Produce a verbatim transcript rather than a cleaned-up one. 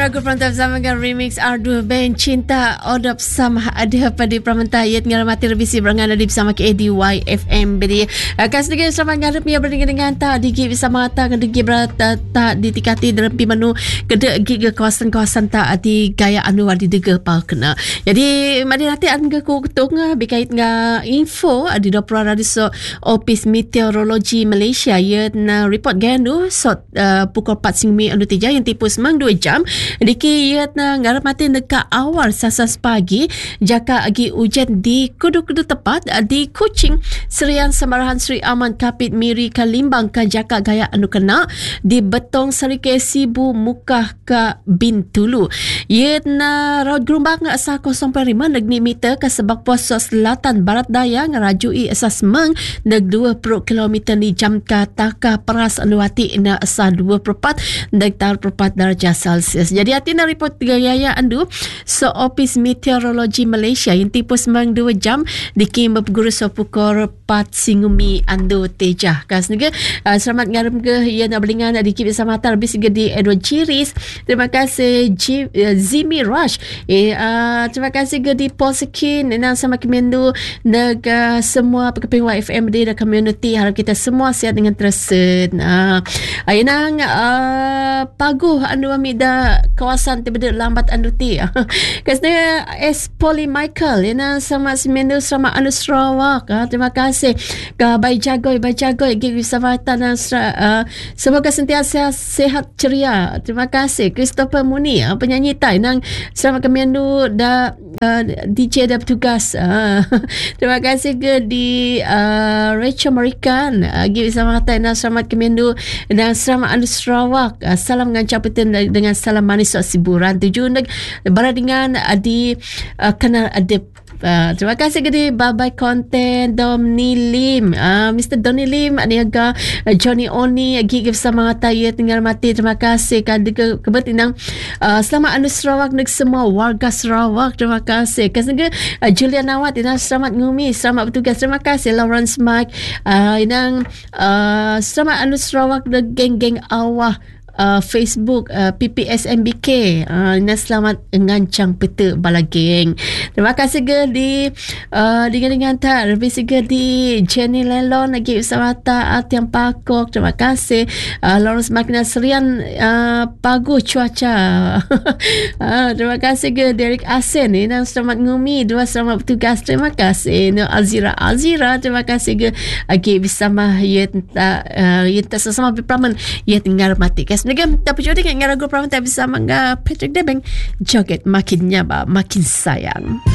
Ragu Perantau bersama dengan remix R dua Band Cinta Odop Sama ada pada Pramantah ia tinggal mati revisi berangan ada bersama K A D Y F M beri kas negara selamat ngarep ia berdengah dengan tak digi bersama tak digi berata tak ditikati dalam pimanu keda gigi kawasan-kawasan tak di gaya anu di dega pa kena jadi mari nanti anga ku ketung berkait dengan info di Dapur Radiso Office Meteorologi Malaysia ia na report ganu sot uh, pukul empat singmi anu tiga yang tipu semang dua jam diki ia na ngarap mati dekat awal sasas pagi jaka agi hujan di kudu-kudu tepat di Kuching Serian Semarahan Sri Aman Kapit Miri Kalimbang ka jaka gaya anu kena di Betong Serike Sibu Mukah ka Bintulu ia na raut gerumbang asa kosong perpuluhan lima negni meter ke sebab puasa selatan barat daya ngerajui asas meng neg dua puluh kilometer ni jam ka taka peras anu hati na asa dua puluh empat neg tar perempat darjah Celsius. Jadi hati na report gaya andu so Office Meteorologi Malaysia yang tipu semang dua jam dikim berguru so pukul empat singumi andu tejah. Kas nega uh, selamat ngarem ke ia nak belingan dikip bersama mata lebih siga di Edward Ciris. Terima kasih G, uh, Zimi Rush. Eh uh, terima kasih ke di Paul Sekin dan sama kemendu neg uh, semua pekeping Y F M di community harap kita semua sihat dengan tersen. Uh, ayunang uh, paguh andu amida kawasan tiba-tiba lambat anu ti. Kasnya S Poli Michael yana sama semendo sama anu Sarawak. Ha, terima kasih ke Bai Jagoy Bai Jagoy gigi sama tanah uh, semoga sentiasa sehat ceria. Terima kasih Christopher Muni uh, penyanyi Thai nang sama kemendu da uh, D J da bertugas. Uh, terima kasih ke di uh, Rachel Marikan uh, gigi sama Thai nang selamat kemendu dan selamat anu Sarawak. Uh, salam ngancapatan dengan salam manis siburan tujuh neg berada dengan di uh, kenal adib. Uh, terima kasih kepada Babai Konten Domni Lim, uh, Mister Donny Lim, Aniaga uh, Johnny Oni gigi bersama Taya tinggal mati. Terima kasih kan ke kebetinang uh, selamat anu Sarawak neg semua warga Sarawak. Terima kasih kasih uh, Julian Nawat inang selamat ngumi selamat bertugas. Terima kasih Lawrence Mike uh, inang uh, selamat anu Sarawak neg geng-geng awah Uh, Facebook uh, P P S M B K uh, ini selamat ngancang peta bala geng. Terima kasih ke di uh, dengan-dengan tak lebih sikit di Jenny Lelon lagi bersama tak Atiang Pakok. Terima kasih uh, Lawrence Makina Serian uh, bagus cuaca. uh, terima kasih ke Derek Asen ini selamat ngumi dua selamat bertugas. Terima kasih no, Azira Azira terima kasih ke lagi bersama Yenta uh, Yenta sesama berperaman ia tinggal mati. Negam tapi jodoh dengan ragu Pramantau bersama dengan Patrick Debeng joget makin nyaba makin sayang.